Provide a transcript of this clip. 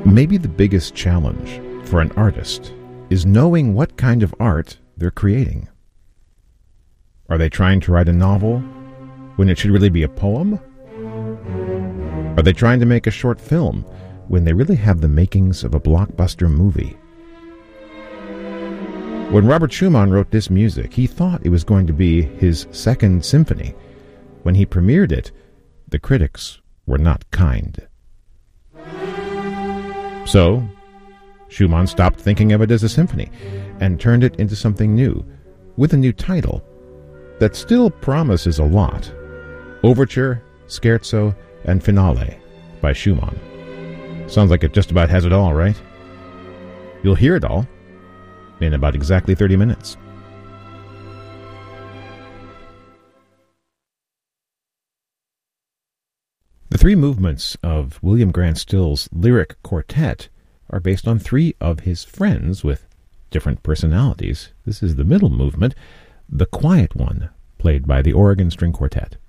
Maybe the biggest challenge for an artist is knowing what kind of art they're creating. Are they trying to write a novel when it should really be a poem? Are they trying to make a short film when they really have the makings of a blockbuster movie? When Robert Schumann wrote this music, he thought it was going to be his second symphony. When he premiered it, the critics were not kind. So, Schumann stopped thinking of it as a symphony and turned it into something new, with a new title that still promises a lot: Overture, Scherzo, and Finale by Schumann. Sounds like it just about has it all, right? You'll hear it all in about exactly 30 minutes. The three movements of William Grant Still's lyric quartet are based on three of his friends with different personalities. This is the middle movement, the quiet one, played by the Oregon String Quartet.